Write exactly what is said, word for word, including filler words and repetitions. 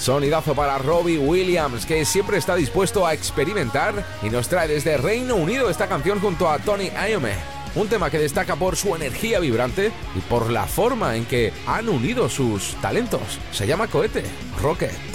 Sonidazo para Robbie Williams, que siempre está dispuesto a experimentar y nos trae desde Reino Unido esta canción junto a Tony Iommi. Un tema que destaca por su energía vibrante y por la forma en que han unido sus talentos. Se llama Cohete, Rocket.